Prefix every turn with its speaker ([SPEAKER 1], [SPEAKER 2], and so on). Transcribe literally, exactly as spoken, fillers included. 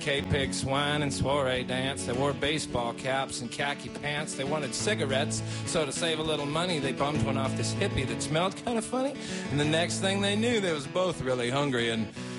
[SPEAKER 1] K-pig swine and soiree dance. They wore baseball caps and khaki pants. They wanted cigarettes, so to save a little money, they bummed one off this hippie that smelled kind of funny. And the next thing they knew, they was both really hungry. And